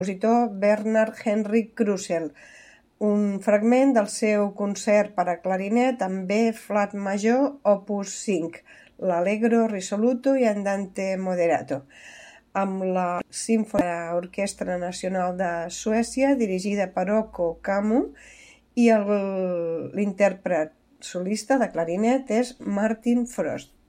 compositor Bernard Henrik Krusell, un fragment del seu concert per a clarinet en B flat major, opus 5, l'Allegro risoluto i andante moderato, amb la Sinfonietta Orquestra Nacional de Suècia, dirigida per Ocko Kammo, i l'intèrpret solista de clarinet és Martin Frost.